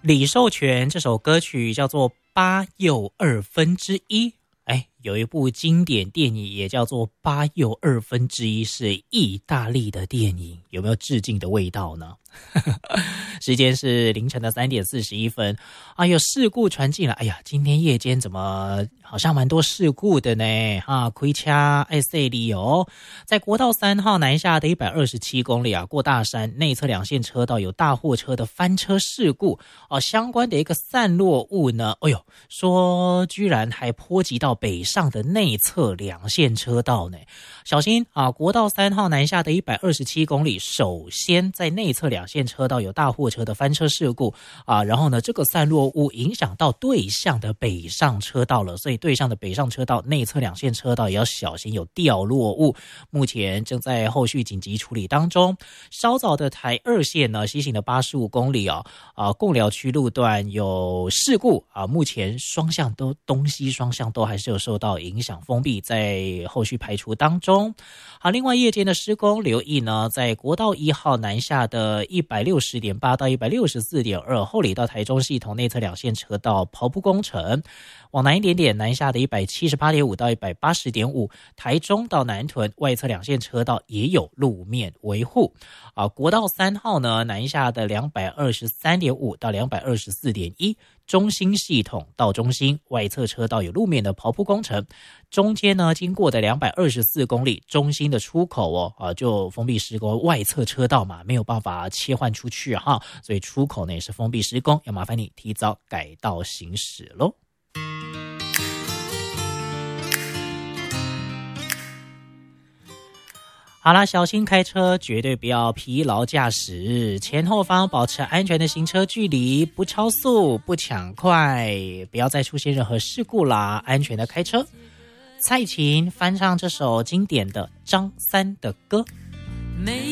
李寿全这首歌曲叫做8又1/2，有一部经典电影也叫做8又1/2，是意大利的电影，有没有致敬的味道呢？时间是凌晨的3点41分。有事故传进来，今天夜间怎么好像蛮多事故的呢？开车爱塞里哦，在国道3号南下的127公里过大山内侧2线车道有大货车的翻车事故相关的一个散落物呢，说居然还波及到北上的内侧2线车道呢，小心国道3号南下的127公里，首先在内侧2线车道有大货车的翻车事故然后呢，这个散落物影响到对向的北上车道了，所以对向的北上车道内侧2线车道也要小心有掉落物，目前正在后续紧急处理当中。稍早的台2线呢，西行的85公里贡寮区路段有事故目前东西双向都还是有受到影响，封闭在后续排除当中。另外夜间的施工留意呢，在国道1号南下的160.8到164.2后里到台中系统内侧2线车道刨铺工程，往南一点点南下的178.5到180.5台中到南屯外侧2线车道也有路面维护国道3号呢南下的223.5到224.1中兴系统到中兴外侧车道有路面的刨铺工程，中间呢经过的224公里中兴的出口就封闭施工，外侧车道嘛没有办法切换出去所以出口呢也是封闭施工，要麻烦你提早改道行驶咯。好啦，小心开车，绝对不要疲劳驾驶，前后方保持安全的行车距离，不超速，不抢快，不要再出现任何事故啦，安全的开车。蔡琴翻唱这首经典的张三的歌。